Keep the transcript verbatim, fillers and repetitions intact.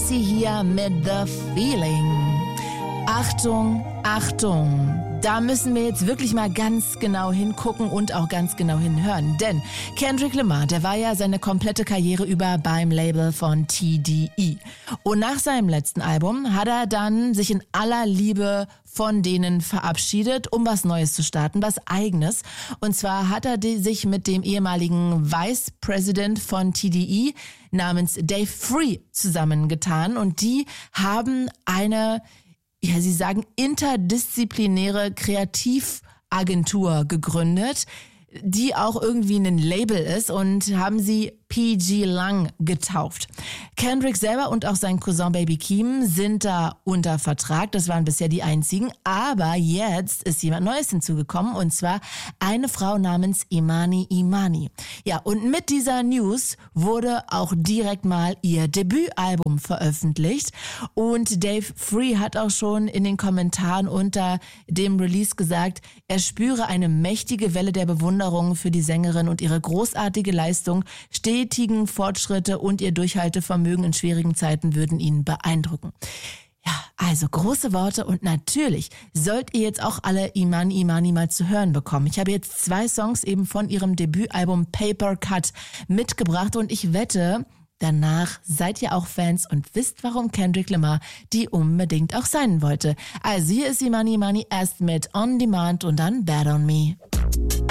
Cassie hier mit The Feeling. Achtung, Achtung. Da müssen wir jetzt wirklich mal ganz genau hingucken und auch ganz genau hinhören. Denn Kendrick Lamar, der war ja seine komplette Karriere über beim Label von T D E. Und nach seinem letzten Album hat er dann sich in aller Liebe von denen verabschiedet, um was Neues zu starten, was Eigenes. Und zwar hat er die, sich mit dem ehemaligen Vice President von T D E namens Dave Free zusammengetan. Und die haben eine... ja, sie sagen, interdisziplinäre Kreativagentur gegründet, die auch irgendwie ein Label ist, und haben sie P G Lang getauft. Kendrick selber und auch sein Cousin Baby Keem sind da unter Vertrag. Das waren bisher die einzigen. Aber jetzt ist jemand Neues hinzugekommen, und zwar eine Frau namens Imani Imani. Ja, und mit dieser News wurde auch direkt mal ihr Debütalbum veröffentlicht. Und Dave Free hat auch schon in den Kommentaren unter dem Release gesagt, er spüre eine mächtige Welle der Bewunderung für die Sängerin und ihre großartige Leistung, stetigen Fortschritte und ihr Durchhaltevermögen in schwierigen Zeiten würden ihn beeindrucken. Ja, also große Worte, und natürlich sollt ihr jetzt auch alle Imani Imani mal zu hören bekommen. Ich habe jetzt zwei Songs eben von ihrem Debütalbum Paper Cut mitgebracht, und ich wette, danach seid ihr auch Fans und wisst, warum Kendrick Lamar die unbedingt auch sein wollte. Also hier ist Imani Imani erst mit On Demand und dann Bad on Me.